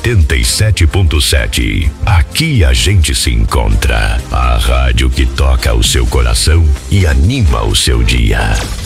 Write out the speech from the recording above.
87.7. Aqui a gente se encontra. A rádio que toca o seu coração e anima o seu dia.